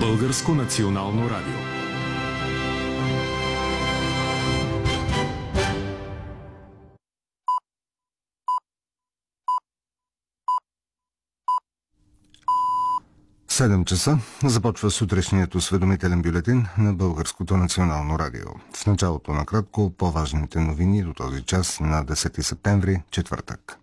Българско национално радио. Седем часа започва сутрешният осведомителен бюлетин на Българското национално радио. В началото на кратко по-важните новини до този час на 10 септември, четвъртък.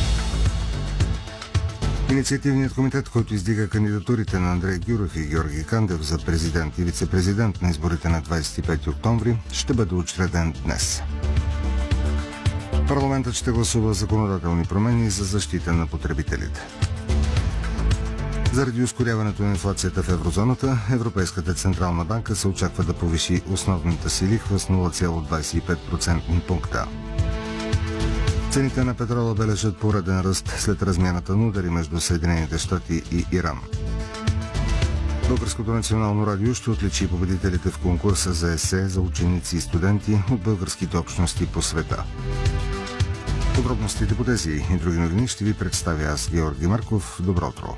Инициативният комитет, който издига кандидатурите на Андрей Гюров и Георги Кандев за президент и вице-президент на изборите на 25 октомври, ще бъде учреден днес. Парламентът ще гласува законодателни промени за защита на потребителите. Заради ускоряването на инфлацията в еврозоната, Европейската централна банка се очаква да повиши основната си лихва с 0,25% пункта. Цените на петрола бележат пореден ръст след размяната на удари между Съединените щати и Иран. Българското национално радио ще отличи победителите в конкурса за есе за ученици и студенти от българските общности по света. Подробностите по тези и други новини ще ви представя аз, Георги Марков. Добро утро!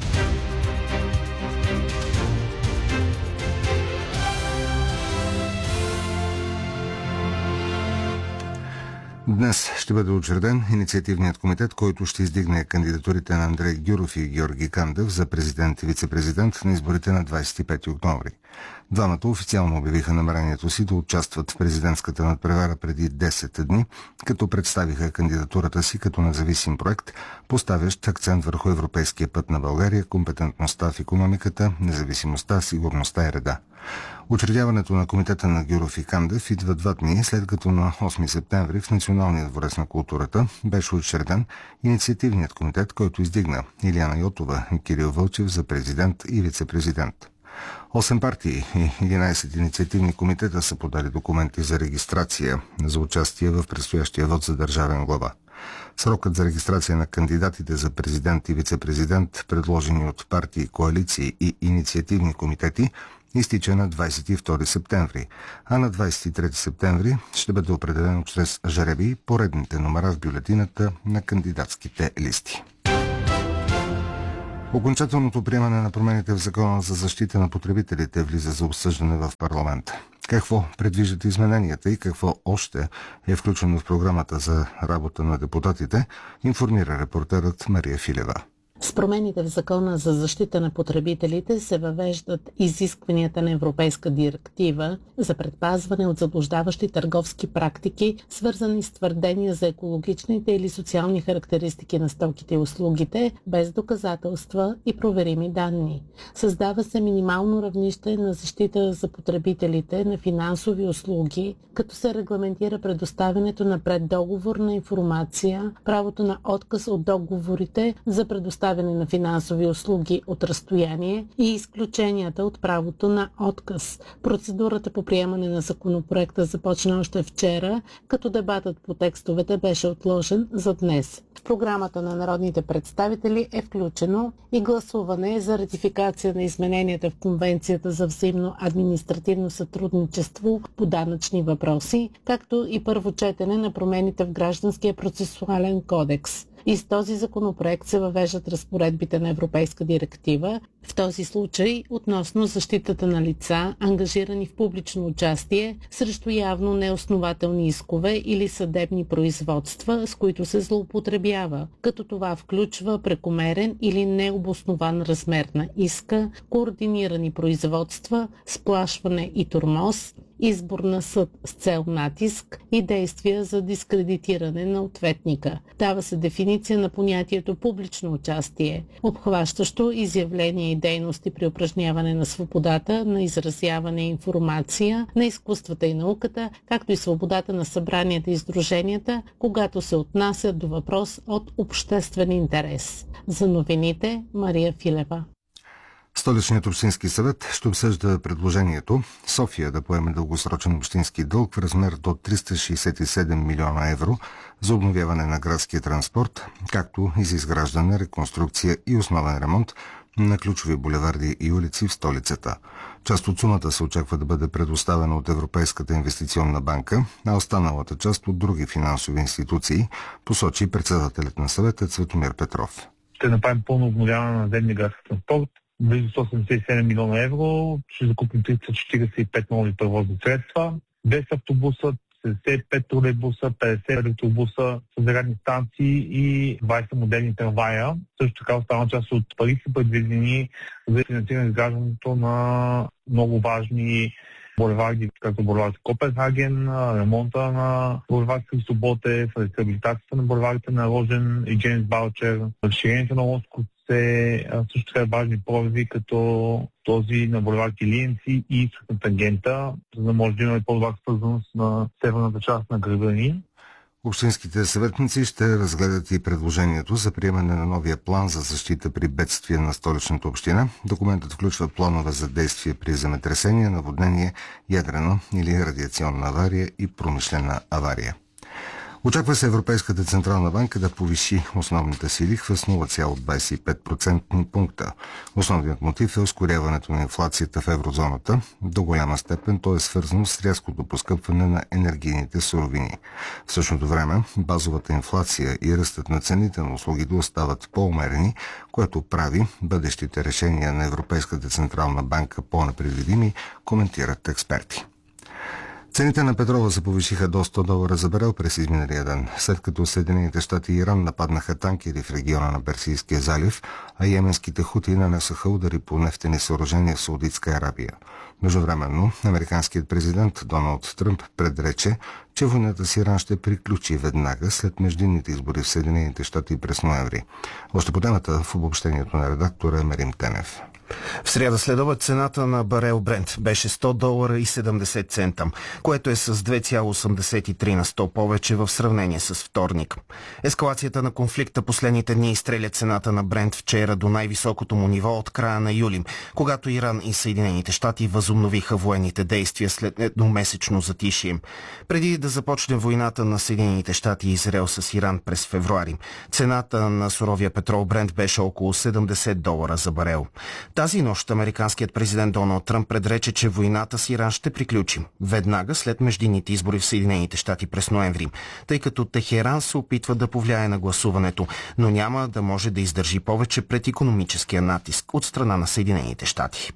Днес ще бъде учреден инициативният комитет, който ще издигне кандидатурите на Андрей Гюров и Георги Кандев за президент и вице-президент на изборите на 25 октомври. Двамата официално обявиха намерението си да участват в президентската надпревара преди 10 дни, като представиха кандидатурата си като независим проект, поставящ акцент върху европейския път на България, компетентността в икономиката, независимостта, сигурността и реда. Учредяването на комитета на Гюров и Кандев идва 2 дни, след като на 8 септември в Националния дворец на културата беше учреден инициативният комитет, който издигна Илияна Йотова и Кирил Вълчев за президент и вице-президент. 8 партии и 11 инициативни комитета са подали документи за регистрация за участие в предстоящия вод за държавен глава. Срокът за регистрация на кандидатите за президент и вице-президент, предложени от партии, коалиции и инициативни комитети, изтича на 22 септември, а на 23 септември ще бъде определено чрез жребий поредните номера в бюлетината на кандидатските листи. Окончателното приемане на промените в Закона за защита на потребителите влиза за обсъждане в парламента. Какво предвиждат измененията и какво още е включено в програмата за работа на депутатите, информира репортерът Мария Филева. С промените в Закона за защита на потребителите се въвеждат изискванията на Европейска директива за предпазване от заблуждаващи търговски практики, свързани с твърдения за екологичните или социални характеристики на стоките и услугите, без доказателства и проверими данни. Създава се минимално равнище на защита за потребителите на финансови услуги, като се регламентира предоставянето на преддоговорна информация, правото на отказ от договорите за предоставяне на финансови услуги от разстояние и изключенията от правото на отказ. Процедурата по приемане на законопроекта започна още вчера, като дебатът по текстовете беше отложен за днес. В програмата на народните представители е включено и гласуване за ратификация на измененията в Конвенцията за взаимно административно сътрудничество по данъчни въпроси, както и първо четене на промените в Гражданския процесуален кодекс. И с този законопроект се въвеждат разпоредбите на Европейска директива, в този случай относно защитата на лица, ангажирани в публично участие срещу явно неоснователни искове или съдебни производства, с които се злоупотребява, като това включва прекомерен или необоснован размер на иска, координирани производства, сплашване и тормоз, избор на съд с цел натиск и действия за дискредитиране на ответника. Дава се дефиниция на понятието публично участие, обхващащо изявления и дейности при упражняване на свободата, на изразяване и информация, на изкуствата и науката, както и свободата на събранията и сдруженията, когато се отнасят до въпрос от обществен интерес. За новините Мария Филева. Столичният общински съвет ще обсъжда предложението София да поеме дългосрочен общински дълг в размер до 367 милиона евро за обновяване на градския транспорт, както и за изграждане, реконструкция и основен ремонт на ключови булеварди и улици в столицата. Част от сумата се очаква да бъде предоставена от Европейската инвестиционна банка, а останалата част от други финансови институции, посочи председателят на съвета Цветомир Петров. Ще направим пълно обновяване на наземния градски транспорт, близо 177 милиона евро. Ще закупим 345 нови превозни средства, 10 автобуса, 75 тролейбуса, 50 електробуса с зарядни станции и 20 модерни трамвая. Също така остана част от пари са предвидени за финансиране изграждането на много важни булеварди, както булевард Копенхаген, ремонта на булевард Христо Ботев, рехабилитацията на булевардите на Рожен и Джеймс Балчер, разширението на Лонско също така важни прояви, като този на булевард Илиенци и източна тангента, за да може да имаме по-добра свързаност на северната част на града ни. Общинските съветници ще разгледат и предложението за приемане на новия план за защита при бедствие на Столичната община. Документът включва планове за действие при земетресение, наводнение, ядрена или радиационна авария и промишлена авария. Очаква се Европейската централна банка да повиши основната си лихва с 0,25% пункта. Основният мотив е ускоряването на инфлацията в еврозоната. До голяма степен то е свързано с рязкото поскъпване на енергийните суровини. В същото време базовата инфлация и ръстът на цените на услугите остават по-умерени, което прави бъдещите решения на Европейската централна банка по-непредвидими, коментират експерти. Цените на петрола се повишиха до $100 за барел през изминалия ден, след като Съединените щати и Иран нападнаха танкери в региона на Персийския залив, а йеменските хути нанесоха удари по нефтени съоръжения в Саудитска Арабия. Междувременно, американският президент Доналд Тръмп предрече, че войната с Иран ще приключи веднага след междинните избори в Съединените щати през ноември. Още по темата в обобщението на редактора Мерим Тенев. В сряда следобед цената на барел Брент беше $100.70, което е с 2,83 на 100 повече в сравнение с вторник. Ескалацията на конфликта последните дни изстреля цената на Брент вчера до най-високото му ниво от края на юли, когато Иран и Съединените щати възобновиха военните действия след едномесечно затишие. Преди да започне войната на Съединените щати и Израел с Иран през февруари, цената на суровия петрол Брент беше около $70 за барел. Тази нощ американският президент Доналд Тръмп предрече, че войната с Иран ще приключи веднага след междинните избори в Съединените щати през ноември, тъй като Техеран се опитва да повлияе на гласуването, но няма да може да издържи повече пред икономическия натиск от страна на Съединените щати.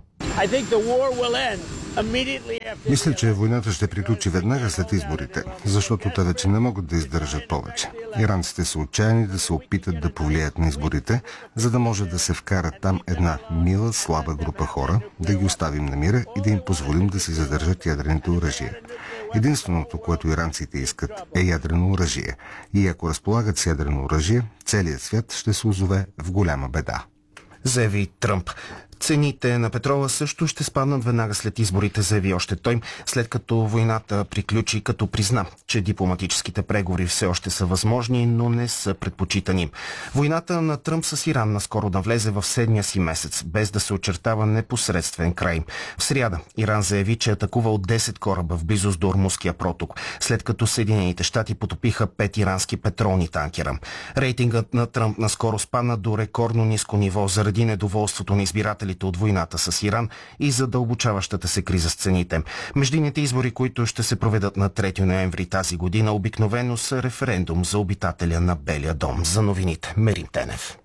Мисля, че войната ще приключи веднага след изборите, защото те вече не могат да издържат повече. Иранците са отчаяни да се опитат да повлияят на изборите, за да може да се вкара там една мила, слаба група хора, да ги оставим на мира и да им позволим да си задържат ядрените оръжия. Единственото, което иранците искат, е ядрено оръжие. И ако разполагат с ядрено оръжие, целият свят ще се озове в голяма беда, заяви Тръмп. Цените на петрола също ще спаднат веднага след изборите, заяви още той, след като войната приключи, като призна, че дипломатическите преговори все още са възможни, но не са предпочитани. Войната на Тръмп с Иран наскоро навлезе в седмия си месец, без да се очертава непосредствен край. В сряда Иран заяви, че атакува от 10 кораба в близост до Ормузския проток, след като Съединените щати потопиха 5 ирански петролни танкера. Рейтингът на Тръмп наскоро спадна до рекордно ниско ниво заради недоволството на избирателите от войната с Иран и задълбочаващата се криза с цените. Междинните избори, които ще се проведат на 3 ноември тази година, обикновено са референдум за обитателя на Белия дом. За новините, Мерим Тенев.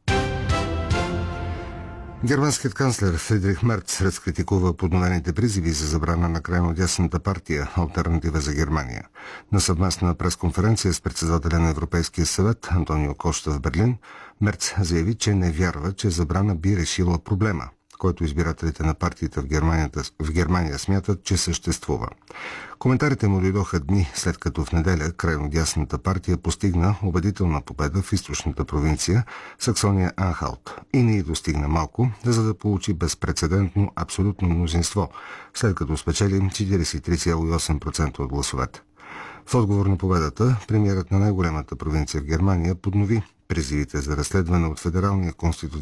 Германският канцлер Фридрих Мерц разкритикува подновените призиви за забрана на крайнодясната партия Алтернатива за Германия. На съвместна пресконференция с председателя на Европейския съвет Антонио Кошта в Берлин, Мерц заяви, че не вярва, че забрана би решила проблема, който избирателите на партията в Германия смятат, че съществува. Коментарите му дойдоха дни след като в неделя крайнодясната партия постигна убедителна победа в източната провинция Саксония-Анхалт и не й достигна малко, за да получи безпрецедентно абсолютно мнозинство, след като спечели 43,8% от гласовете. В отговор на победата, премиерът на най-голямата провинция в Германия поднови призивите за разследване от Федералния конституционен